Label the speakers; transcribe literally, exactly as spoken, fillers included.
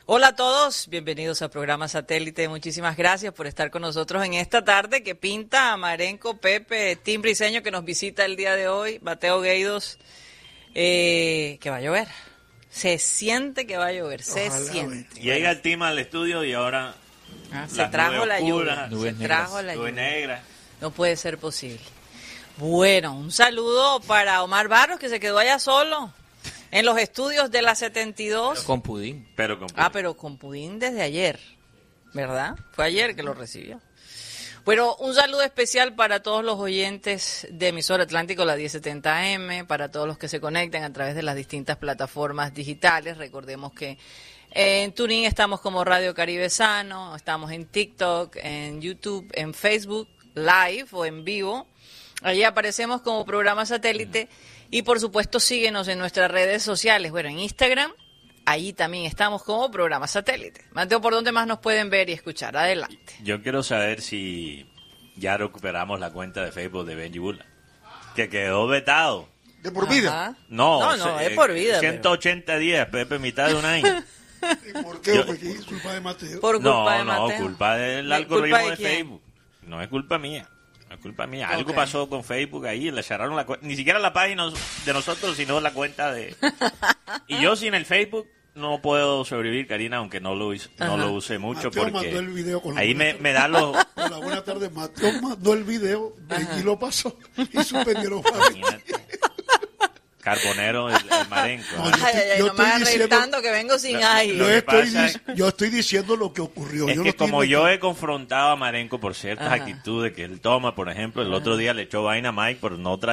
Speaker 1: Hola a todos, bienvenidos al programa Satélite. Muchísimas gracias por estar con nosotros en esta tarde que pinta a Marenco, Pepe, Tim Briseño, que nos visita el día de hoy, Mateo Gueidos, eh, que va a llover. Se siente que va a llover, se
Speaker 2: Ojalá,
Speaker 1: siente.
Speaker 3: Llega el Tim al estudio y ahora
Speaker 1: Ah, se trajo la lluvia, se trajo la
Speaker 3: nube
Speaker 1: lluvia.
Speaker 3: negra.
Speaker 1: No puede ser posible. Bueno, un saludo para Omar Barros, que se quedó allá solo, en los estudios de la setenta y dos.
Speaker 4: Con pudín.
Speaker 3: Pero con pudín.
Speaker 1: Ah, pero con pudín desde ayer, ¿verdad? Fue ayer que lo recibió. Bueno, un saludo especial para todos los oyentes de Emisora Atlántico, la diez setenta A M, para todos los que se conectan a través de las distintas plataformas digitales. Recordemos que en TuneIn estamos como Radio Caribe Sano, estamos en TikTok, en YouTube, en Facebook Live o en vivo. Allí aparecemos como programa Satélite y por supuesto síguenos en nuestras redes sociales. Bueno, en Instagram, allí también estamos como programa Satélite. Mateo, ¿por dónde más nos pueden ver y escuchar? Adelante.
Speaker 3: Yo quiero saber si ya recuperamos la cuenta de Facebook de Benji Bula, que quedó vetado.
Speaker 2: ¿De por vida?
Speaker 1: Ajá.
Speaker 3: No,
Speaker 1: no, no,
Speaker 3: se-
Speaker 1: es por vida.
Speaker 3: ciento ochenta días, Pepe, mitad de un año.
Speaker 2: ¿Y por qué?
Speaker 3: Yo-
Speaker 2: Porque es culpa de Mateo.
Speaker 1: pero por culpa
Speaker 3: No,
Speaker 1: de
Speaker 3: no,
Speaker 1: Mateo.
Speaker 3: culpa del
Speaker 1: ¿De-
Speaker 3: algoritmo
Speaker 1: culpa de
Speaker 3: de,
Speaker 1: quién?
Speaker 3: Facebook. No es culpa mía. No es culpa mía. Algo
Speaker 1: Ok.
Speaker 3: pasó con Facebook ahí, le cerraron la cuenta. Ni siquiera la página de nosotros, sino la cuenta de... Y yo sin el Facebook no puedo sobrevivir, Karina, aunque no lo, hice- no
Speaker 1: Ajá.
Speaker 3: lo use mucho
Speaker 2: Mateo
Speaker 3: porque
Speaker 2: mandó el video con la
Speaker 3: ahí
Speaker 2: buena
Speaker 3: me,
Speaker 2: tarde.
Speaker 3: me da los...
Speaker 2: Hola, buenas tardes. Mateo mandó el video, Benji lo pasó y suspendieron para mí.
Speaker 3: Imagínate. Carbonero, el, el marenco.
Speaker 2: No,
Speaker 3: ¿ah?
Speaker 2: yo
Speaker 1: Ay, ay, ay,
Speaker 2: Yo
Speaker 1: no me
Speaker 2: estoy
Speaker 1: hagas reír
Speaker 2: diciendo-
Speaker 1: tanto que vengo sin
Speaker 3: Lo-
Speaker 1: aire.
Speaker 2: Yo
Speaker 3: que
Speaker 2: estoy,
Speaker 3: pasa
Speaker 2: dic- yo estoy diciendo lo que ocurrió.
Speaker 3: Es
Speaker 2: yo no
Speaker 3: que
Speaker 2: estoy
Speaker 3: como yo
Speaker 2: inventando.
Speaker 3: he confrontado a Marenco por ciertas
Speaker 1: Ajá.
Speaker 3: actitudes que él toma, por ejemplo, el otro día le echó vaina a Mike por no traer